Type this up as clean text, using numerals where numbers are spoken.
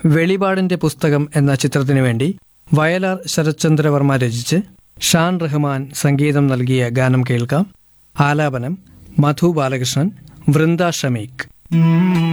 വെളിപാടിന്റെ പുസ്തകം എന്ന ചിത്രത്തിനു വേണ്ടി വയലാർ ശരത്ചന്ദ്രവർമ്മ രചിച്ച് ഷാൻ റഹ്മാൻ സംഗീതം നൽകിയ ഗാനം കേൾക്കാം. ആലാപനം മധു ബാലകൃഷ്ണൻ, വൃന്ദ ഷമീഖ്.